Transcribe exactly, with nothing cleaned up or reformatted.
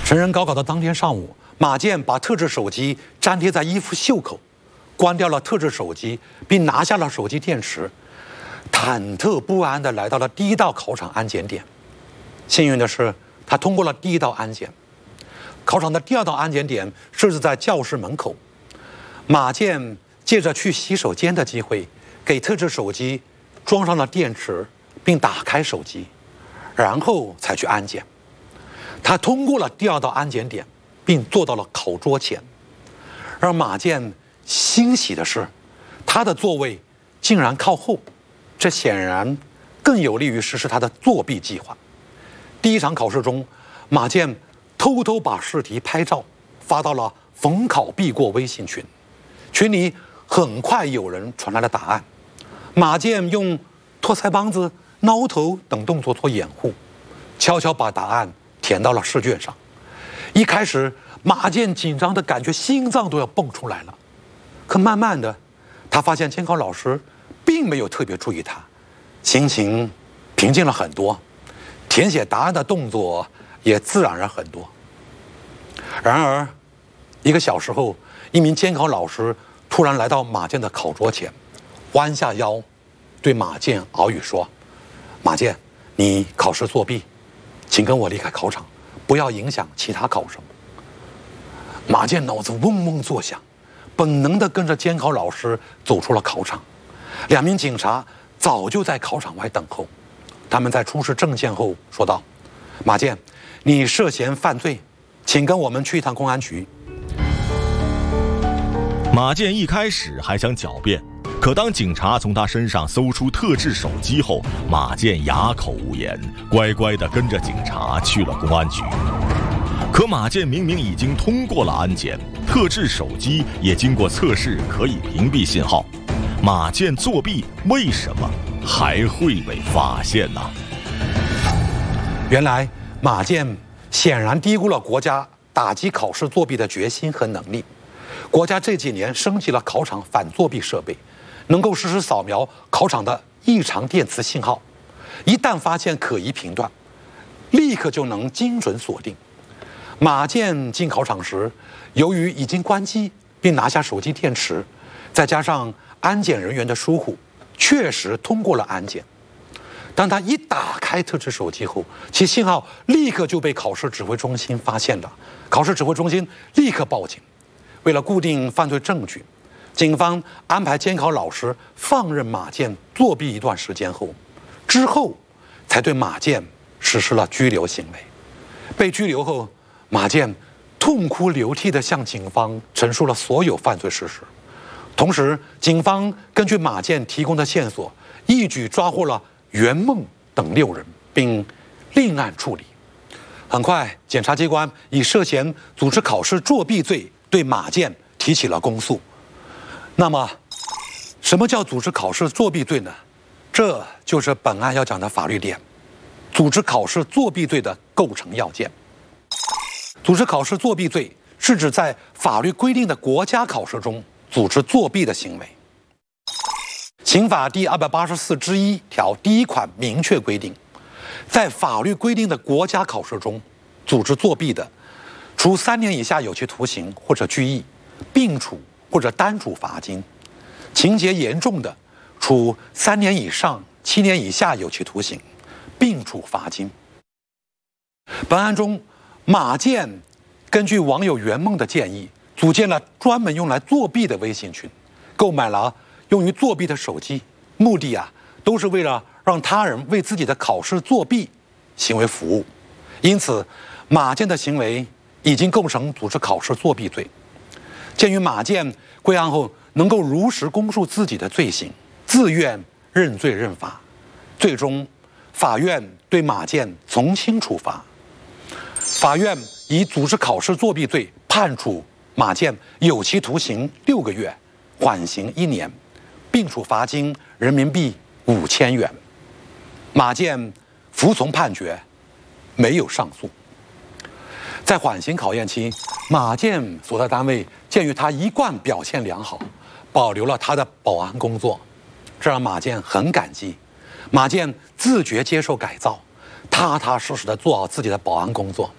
成人高考的当天上午，马健把特制手机粘贴在衣服袖口，关掉了特制手机，并拿下了手机电池，忐忑不安地来到了第一道考场安检点。幸运的是，他通过了第一道安检。考场的第二道安检点设置在教室门口。马健借着去洗手间的机会，给特制手机装上了电池，并打开手机，然后才去安检。他通过了第二道安检点，并坐到了考桌前。让马健欣喜的是，他的座位竟然靠后，这显然更有利于实施他的作弊计划。第一场考试中，马健偷偷把试题拍照发到了“逢考必过”微信群，群里很快有人传来了答案。马健用托腮帮子、挠头等动作做掩护，悄悄把答案填到了试卷上。一开始，马健紧张的感觉心脏都要蹦出来了。可慢慢的，他发现监考老师并没有特别注意他，心情平静了很多，填写答案的动作也自然了很多。然而，一个小时后，一名监考老师突然来到马健的考桌前，弯下腰，对马健耳语说：“马健，你考试作弊，请跟我离开考场，不要影响其他考生。”马健脑子嗡嗡作响，本能地跟着监考老师走出了考场。两名警察早就在考场外等候，他们在出示证件后说道：“马健，你涉嫌犯罪，请跟我们去一趟公安局。” 马健一开始还想狡辩，可当警察从他身上搜出特制手机后，马健哑口无言，乖乖地跟着警察去了公安局。可马健明明已经通过了安检，特制手机也经过测试可以屏蔽信号，马健作弊为什么还会被发现呢？ 原来马健显然低估了国家打击考试作弊的决心和能力。国家这几年升级了考场反作弊设备，能够实时扫描考场的异常电磁信号，一旦发现可疑频段，立刻就能精准锁定。马健进考场时，由于已经关机并拿下手机电池，再加上安检人员的疏忽，确实通过了安检。当他一打开特制手机后，其信号立刻就被考试指挥中心发现了。考试指挥中心立刻报警。为了固定犯罪证据，警方安排监考老师放任马健作弊一段时间后，之后才对马健实施了拘留行为。被拘留后，马健痛哭流涕地向警方陈述了所有犯罪事实。同时，警方根据马健提供的线索，一举抓获了袁梦等六人，并另案处理。很快，检察机关以涉嫌组织考试作弊罪对马健提起了公诉。那么，什么叫组织考试作弊罪呢？这就是本案要讲的法律点，组织考试作弊罪的构成要件。组织考试作弊罪是指在法律规定的国家考试中组织作弊的行为。刑法第二百八十四之一条第一款明确规定，在法律规定的国家考试中组织作弊的，处三年以下有期徒刑或者拘役，并处或者单处罚金；情节严重的，处三年以上七年以下有期徒刑，并处罚金。本案中，马健根据网友圆梦的建议，组建了专门用来作弊的微信群，购买了用于作弊的手机，目的啊，都是为了让他人为自己的考试作弊行为服务。因此，马健的行为已经构成组织考试作弊罪。鉴于马健归案后能够如实供述自己的罪行，自愿认罪认罚，最终法院对马健从轻处罚。法院以组织考试作弊罪判处马健有期徒刑六个月，缓刑一年，并处罚金人民币五千元。马健服从判决，没有上诉。在缓刑考验期，马健所在单位鉴于他一贯表现良好，保留了他的保安工作，这让马健很感激。马健自觉接受改造，踏踏实实地做好自己的保安工作。